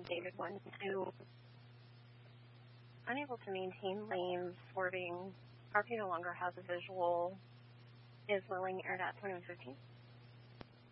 David 1 2. Unable to maintain lanes, swerving. RP no longer has a visual. Is Lilling aired at 2115?